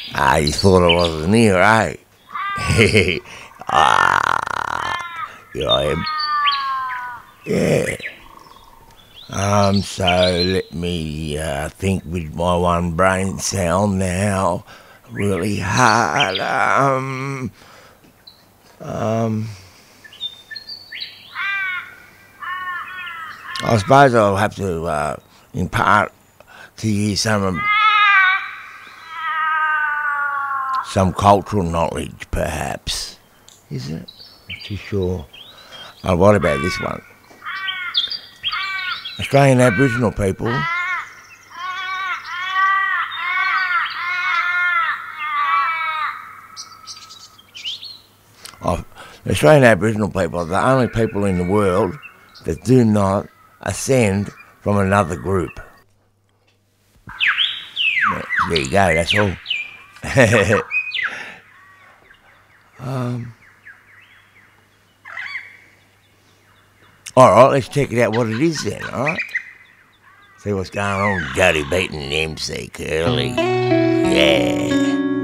Ah, you thought I wasn't here, eh? Ah, here I am. Yeah. So let me think with my one brain cell now. Really hard. I suppose I'll have to impart to you some cultural knowledge, perhaps. Is it? Not too sure. Oh, what about this one? Australian Aboriginal people of Australian Aboriginal people are the only people in the world that do not ascend from another group. There you go, that's all. Alright, let's check it out what it is then, alright? See what's going on with Jody Beaton and MC Curly. Yeah.